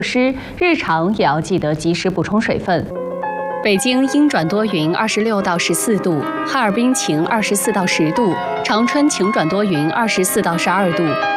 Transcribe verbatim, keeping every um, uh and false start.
施，日常也要记得及时补充水分。北京阴转多云，二十六到十四度；哈尔滨晴，二十四到十度；长春晴转多云，二十四到十二度；